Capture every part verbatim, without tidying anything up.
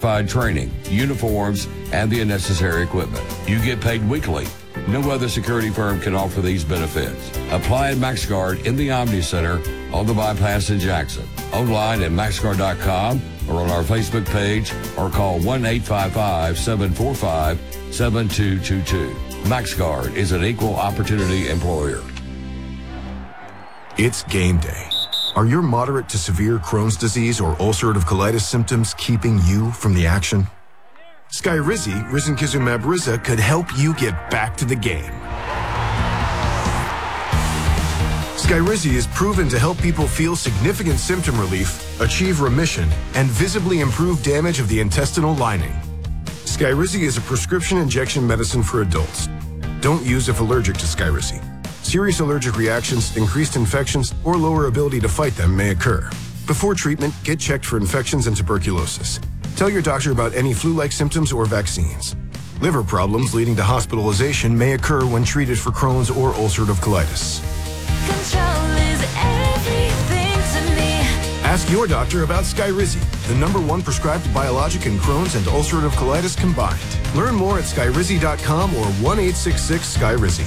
provide training, uniforms, and the necessary equipment. You get paid weekly. No other security firm can offer these benefits. Apply at MaxGuard in the Omni Center on the bypass in Jackson. Online at max guard dot com or on our Facebook page, or call one eight five five, seven four five, seven two two two. MaxGuard is an equal opportunity employer. It's game day. Are your moderate to severe Crohn's disease or ulcerative colitis symptoms keeping you from the action? Skyrizi, risankizumab Riza, could help you get back to the game. Skyrizi is proven to help people feel significant symptom relief, achieve remission, and visibly improve damage of the intestinal lining. Skyrizi is a prescription injection medicine for adults. Don't use if allergic to Skyrizi. Serious allergic reactions, increased infections, or lower ability to fight them may occur. Before treatment, get checked for infections and tuberculosis. Tell your doctor about any flu-like symptoms or vaccines. Liver problems leading to hospitalization may occur when treated for Crohn's or ulcerative colitis. Control is everything to me. Ask your doctor about Skyrizi, the number one prescribed biologic in Crohn's and ulcerative colitis combined. Learn more at skyrizi dot com or one eight six six Skyrizi.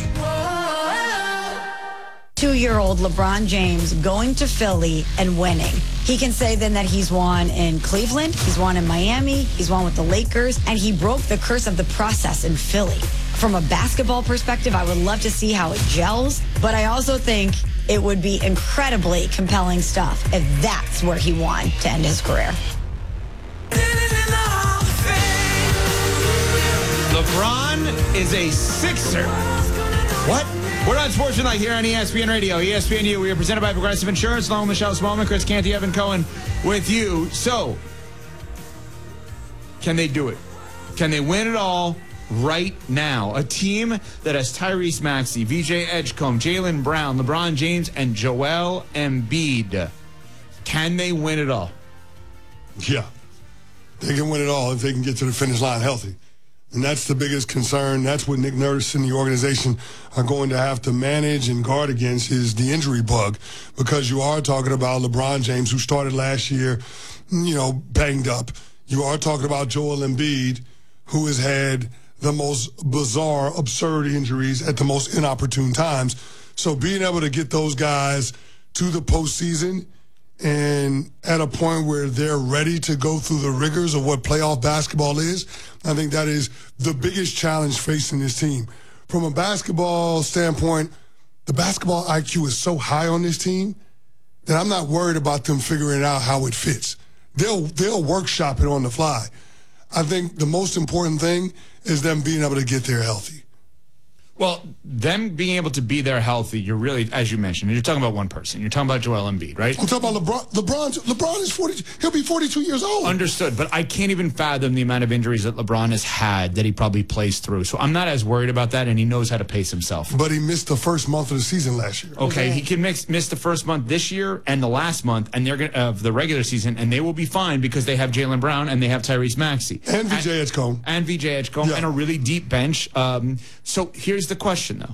Two-year-old LeBron James going to Philly and winning. He can say then that he's won in Cleveland, he's won in Miami, he's won with the Lakers, and he broke the curse of the process in Philly. From a basketball perspective, I would love to see how it gels, but I also think it would be incredibly compelling stuff if that's where he won to end his career. LeBron is a Sixer. What? We're on Sports Tonight here on E S P N Radio, E S P N U. We are presented by Progressive Insurance, along with Michelle Smallman, Chris Canty, Evan Cohen with you. So, can they do it? Can they win it all right now? A team that has Tyrese Maxey, V J Edgecombe, Jaylen Brown, LeBron James, and Joel Embiid. Can they win it all? Yeah. They can win it all if they can get to the finish line healthy. And that's the biggest concern. That's what Nick Nurse and the organization are going to have to manage and guard against is the injury bug, because you are talking about LeBron James, who started last year, you know, banged up. You are talking about Joel Embiid, who has had the most bizarre, absurd injuries at the most inopportune times. So being able to get those guys to the postseason and at a point where they're ready to go through the rigors of what playoff basketball is, I think that is the biggest challenge facing this team. From a basketball standpoint, the basketball I Q is so high on this team that I'm not worried about them figuring out how it fits. They'll, they'll workshop it on the fly. I think the most important thing is them being able to get there healthy. Well, them being able to be there healthy, you're really, as you mentioned, you're talking about one person. You're talking about Joel Embiid, right? I'm talking about LeBron. LeBron, LeBron is forty. He'll be forty-two years old. Understood, but I can't even fathom the amount of injuries that LeBron has had that he probably plays through. So I'm not as worried about that, and he knows how to pace himself. But he missed the first month of the season last year. Okay, okay. He can mix, miss the first month this year and the last month, and they're gonna, of the regular season, and they will be fine because they have Jaylen Brown and they have Tyrese Maxey and V J Edgecombe and V J Edgecombe yeah. and a really deep bench. Um, so here's the question, though.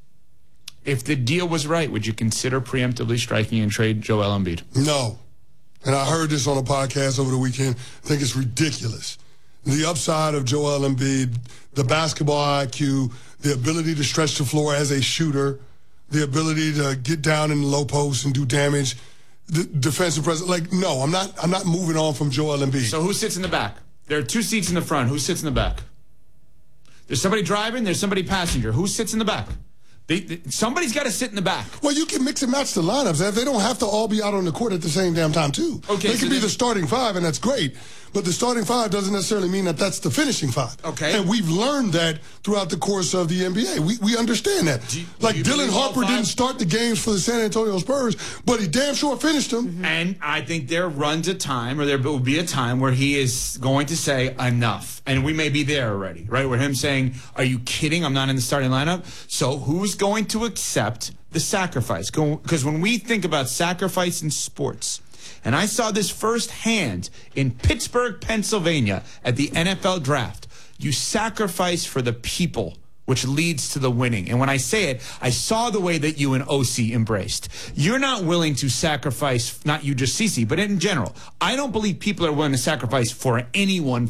If the deal was right, would you consider preemptively striking and trade Joel Embiid? No. And I heard this on a podcast over the weekend. I think it's ridiculous. The upside of Joel Embiid, the basketball I Q, the ability to stretch the floor as a shooter, the ability to get down in the low post and do damage, the defensive presence. Like, no, I'm not I'm not moving on from Joel Embiid. So who sits in the back? There are two seats in the front. Who sits in the back? There's somebody driving. There's somebody passenger. Who sits in the back? They, they, somebody's got to sit in the back. Well, you can mix and match the lineups. They don't have to all be out on the court at the same damn time, too. Okay, they so can be then, the starting five, and that's great. But the starting five doesn't necessarily mean that that's the finishing five. Okay. And we've learned that throughout the course of the N B A. We we understand that. Do, like, do Dylan Harper didn't start the games for the San Antonio Spurs, but he damn sure finished them. Mm-hmm. And I think there runs a time, or there will be a time, where he is going to say, enough. And we may be there already, right? Where him saying, are you kidding? I'm not in the starting lineup. So who's going to accept the sacrifice? Because when we think about sacrifice in sports, and I saw this firsthand in Pittsburgh, Pennsylvania at the N F L draft, you sacrifice for the people, which leads to the winning. And when I say it, I saw the way that you and O C embraced. You're not willing to sacrifice, not you just C C, but in general. I don't believe people are willing to sacrifice for anyone